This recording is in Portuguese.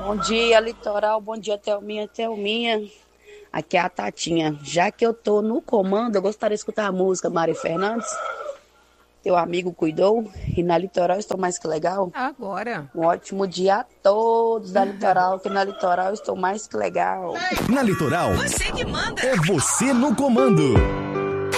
Bom dia, Litoral. Bom dia, Thelminha. Thelminha, aqui é a Tatinha. Já que eu tô no comando, eu gostaria de escutar a música Mari Fernandes. Teu amigo cuidou. E na Litoral estou mais que legal. Agora. Um ótimo dia a todos da Litoral, que na Litoral estou mais que legal. Na Litoral, Você que manda. é você no comando.